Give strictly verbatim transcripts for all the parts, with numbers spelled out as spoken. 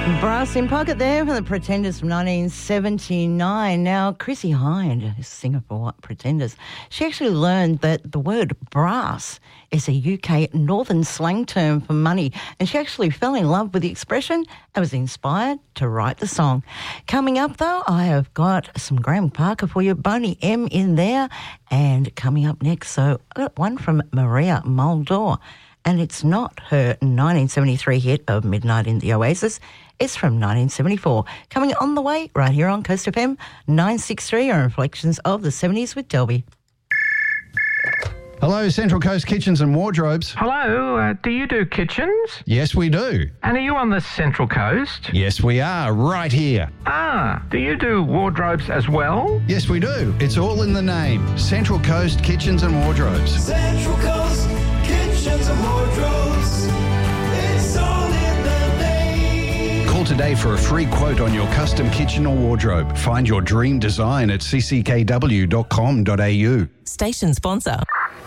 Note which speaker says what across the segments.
Speaker 1: Brass in Pocket there for the Pretenders from nineteen seventy-nine. Now, Chrissie Hynde, singer for Pretenders, she actually learned that the word brass is a U K northern slang term for money, and she actually fell in love with the expression and was inspired to write the song. Coming up, though, I have got some Graham Parker for you, Boney M in there, and coming up next, so I got one from Maria Muldaur. And it's not her nineteen seventy-three hit of Midnight in the Oasis. It's from nineteen seventy-four. Coming on the way right here on Coast F M nine sixty-three are reflections of the seventies with Delby.
Speaker 2: Hello, Central Coast Kitchens and Wardrobes.
Speaker 3: Hello, uh, do you do kitchens?
Speaker 2: Yes, we do.
Speaker 3: And are you on the Central Coast?
Speaker 2: Yes, we are, right here.
Speaker 3: Ah, do you do wardrobes as well?
Speaker 2: Yes, we do. It's all in the name. Central Coast Kitchens and Wardrobes.
Speaker 4: Central Coast Kitchens and Wardrobes. It's all in the name.
Speaker 2: Call today for a free quote on your custom kitchen or wardrobe. Find your dream design at c c k w dot com dot a u.
Speaker 5: Station sponsor.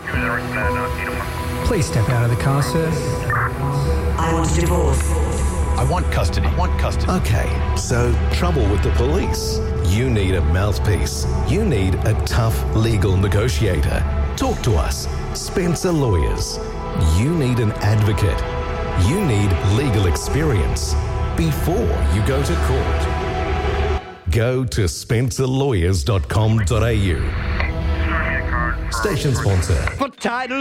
Speaker 6: Please step out of the car, sir.
Speaker 7: I want a divorce.
Speaker 8: I want custody. I want custody.
Speaker 9: Okay, so trouble with the police. You need a mouthpiece. You need a tough legal negotiator. Talk to us. Spencer Lawyers. You need an advocate. You need legal experience before you go to court. Go to spencer lawyers dot com dot a u. Station sponsor.
Speaker 4: For title